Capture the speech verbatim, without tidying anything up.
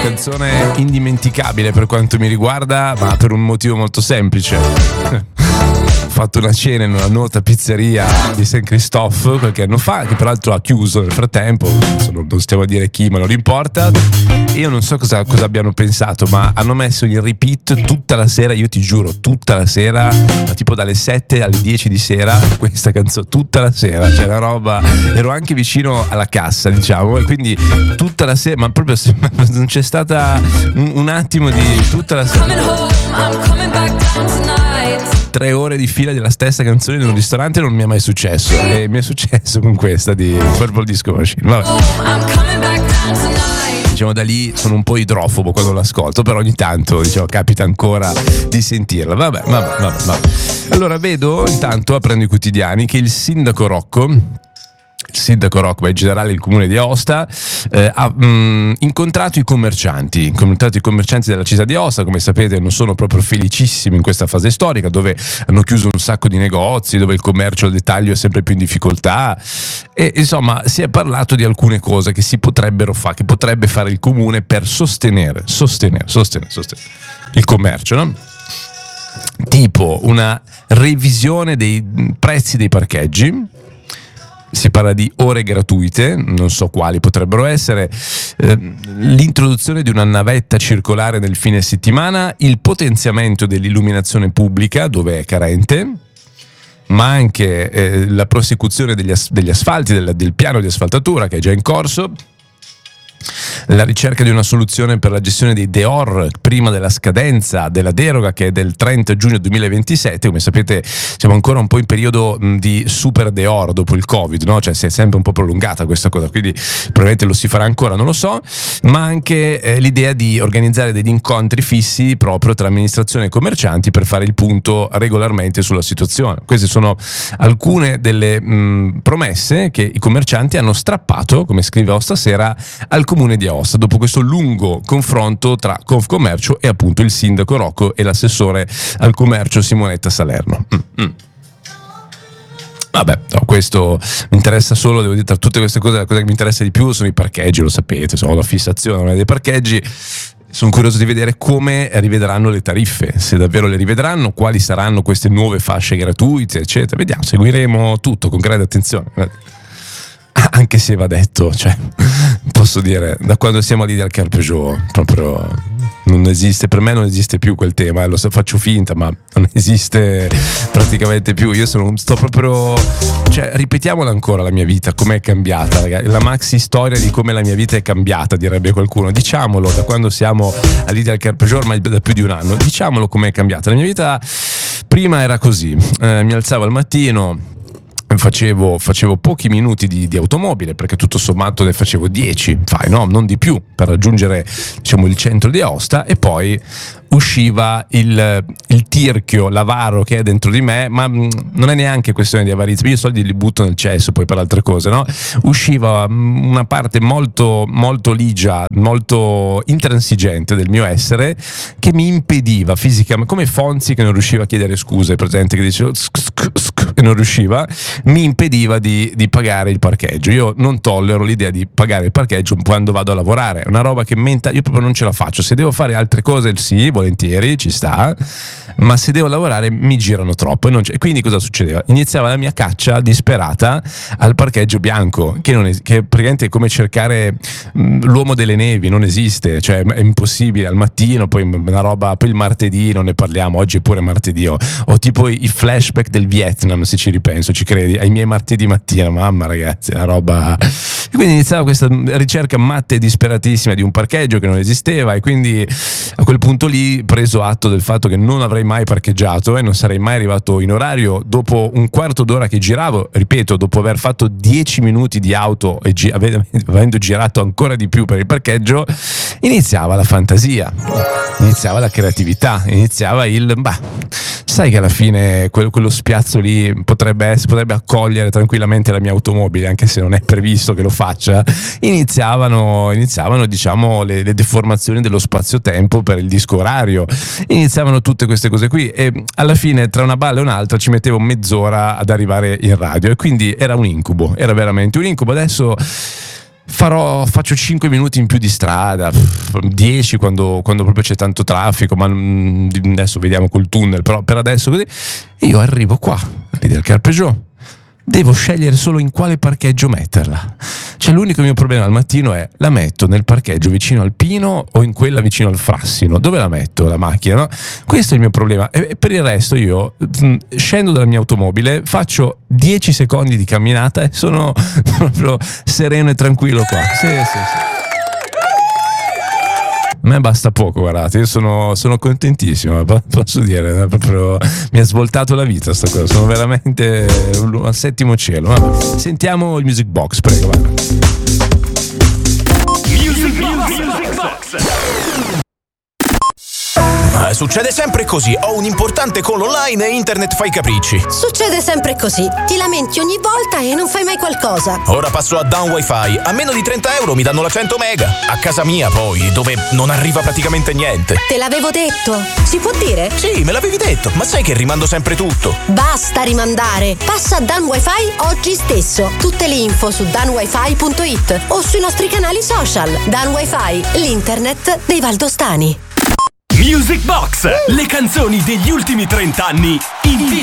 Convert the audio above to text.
canzone indimenticabile per quanto mi riguarda, ma per un motivo molto semplice. Ho fatto una cena in una nota pizzeria di Saint Christophe qualche anno fa, che peraltro ha chiuso nel frattempo, non stiamo a dire chi, ma non importa. Io non so cosa, cosa abbiano pensato, ma hanno messo in repeat tutta la sera, io ti giuro, tutta la sera, tipo dalle sette alle dieci di sera, questa canzone, tutta la sera, c'è una roba, ero anche vicino alla cassa, diciamo, e quindi tutta la sera, ma proprio non c'è stata un, un attimo di tutta la sera. Tre ore di fila della stessa canzone in un ristorante non mi è mai successo, e mi è successo con questa di Purple Disco Machine. Vabbè. Diciamo, da lì sono un po' idrofobo quando l'ascolto, però ogni tanto, diciamo, capita ancora di sentirla. Vabbè, vabbè, vabbè, vabbè. Allora vedo intanto, aprendo i quotidiani, che il sindaco Rocco il sindaco Rocco, ma in generale il comune di Aosta, eh, ha mh, incontrato i commercianti, incontrato i commercianti della città di Aosta. Come sapete non sono proprio felicissimi in questa fase storica, dove hanno chiuso un sacco di negozi, dove il commercio al dettaglio è sempre più in difficoltà, e insomma si è parlato di alcune cose che si potrebbero fare, che potrebbe fare il comune per sostenere, sostenere, sostenere, sostenere il commercio, no? Tipo una revisione dei prezzi dei parcheggi. Si parla di ore gratuite, non so quali potrebbero essere, eh, l'introduzione di una navetta circolare nel fine settimana, il potenziamento dell'illuminazione pubblica dove è carente, ma anche eh, la prosecuzione degli, as- degli asfalti, del, del piano di asfaltatura che è già in corso, la ricerca di una soluzione per la gestione dei deor prima della scadenza della deroga, che è del trenta giugno duemilaventisette. Come sapete siamo ancora un po' in periodo mh, di super deor dopo il Covid, no? Cioè si è sempre un po' prolungata questa cosa, quindi probabilmente lo si farà ancora, non lo so. Ma anche eh, l'idea di organizzare degli incontri fissi proprio tra amministrazione e commercianti per fare il punto regolarmente sulla situazione. Queste sono alcune delle mh, promesse che i commercianti hanno strappato, come scrive Aosta Sera, al comune di Aosta dopo questo lungo confronto tra Confcommercio e appunto il sindaco Rocco e l'assessore al commercio Simonetta Salerno. Mm-hmm. Vabbè, no, questo mi interessa solo, devo dire, tra tutte queste cose la cosa che mi interessa di più sono i parcheggi, lo sapete, sono la fissazione dei parcheggi. Sono curioso di vedere come rivedranno le tariffe, se davvero le rivedranno, quali saranno queste nuove fasce gratuite, eccetera. Vediamo, seguiremo tutto con grande attenzione. Anche se va detto, cioè, posso dire, da quando siamo lì al Carpeggiò proprio non esiste, per me non esiste più quel tema, lo so, faccio finta, ma non esiste praticamente più. Io sono, sto proprio, cioè, ripetiamola ancora la mia vita, com'è cambiata, ragazzi. La maxi storia di come la mia vita è cambiata, direbbe qualcuno. Diciamolo, da quando siamo lì al Carpeggiò, ormai da più di un anno, diciamolo com'è cambiata. La mia vita prima era così, eh, mi alzavo al mattino, Facevo, facevo pochi minuti di, di automobile, perché tutto sommato ne facevo dieci, fai, no? Non di più, per raggiungere, diciamo, il centro di Aosta, e poi usciva il, il tirchio, l'avaro che è dentro di me, ma non è neanche questione di avarizia, io i soldi li butto nel cesso poi per altre cose, no? Usciva una parte molto, molto ligia, molto intransigente del mio essere, che mi impediva fisicamente, come Fonzi che non riusciva a chiedere scuse, presente, che diceva e non riusciva, mi impediva di, di pagare il parcheggio. Io non tollero l'idea di pagare il parcheggio quando vado a lavorare, è una roba che menta, io proprio non ce la faccio. Se devo fare altre cose, sì, volentieri, ci sta, ma se devo lavorare mi girano troppo e non c'è. Quindi cosa succedeva? Iniziava la mia caccia disperata al parcheggio bianco, che, non es- che praticamente è come cercare mh, l'uomo delle nevi, non esiste, cioè è impossibile. Al mattino, poi una roba, poi il martedì non ne parliamo, oggi è pure martedì, ho, ho tipo i flashback del Vietnam, se ci ripenso, ci credi, ai miei martedì mattina, mamma ragazzi, una roba. E quindi iniziava questa ricerca matta e disperatissima di un parcheggio che non esisteva, e quindi a quel punto lì, preso atto del fatto che non avrei mai parcheggiato e non sarei mai arrivato in orario, dopo un quarto d'ora che giravo, ripeto, dopo aver fatto dieci minuti di auto e gi- avendo girato ancora di più per il parcheggio, iniziava la fantasia, iniziava la creatività, iniziava il bah, sai che alla fine quello, quello spiazzo lì potrebbe, essere, potrebbe accogliere tranquillamente la mia automobile, anche se non è previsto che lo faccia. Iniziavano, iniziavano diciamo le, le deformazioni dello spazio-tempo per il disco orario, iniziavano tutte queste cose qui, e alla fine tra una balla e un'altra ci mettevo mezz'ora ad arrivare in radio, e quindi era un incubo, era veramente un incubo. Adesso farò, faccio cinque minuti in più di strada, dieci quando, quando proprio c'è tanto traffico, ma adesso vediamo col tunnel, però per adesso così, io arrivo qua, lì del Carpeggiò, devo scegliere solo in quale parcheggio metterla. Cioè l'unico mio problema al mattino è: la metto nel parcheggio vicino al Pino o in quella vicino al Frassino? Dove la metto la macchina, no? Questo è il mio problema. E per il resto io mh, scendo dalla mia automobile, faccio dieci secondi di camminata e sono proprio sereno e tranquillo qua. Sì, sì, sì. A me basta poco, guardate, io sono, sono contentissimo, posso dire, proprio mi ha svoltato la vita sta cosa, sono veramente al settimo cielo. Vabbè. Sentiamo il Music Box, prego. Vai. Music Box. Music Box. Ah, succede sempre così. Ho un importante call online e internet fa i capricci. Succede sempre così. Ti lamenti ogni volta e non fai mai qualcosa. Ora passo a Down Wi-Fi. A meno di trenta euro mi danno la cento mega. A casa mia poi, dove non arriva praticamente niente. Te l'avevo detto. Si può dire? Sì, me l'avevi detto. Ma sai che rimando sempre tutto. Basta rimandare. Passa a Dan Wi-Fi oggi stesso. Tutte le info su dan wifi punto it o sui nostri canali social. Dan Wi-Fi, l'internet dei valdostani. Music Box, le canzoni degli ultimi trenta anni in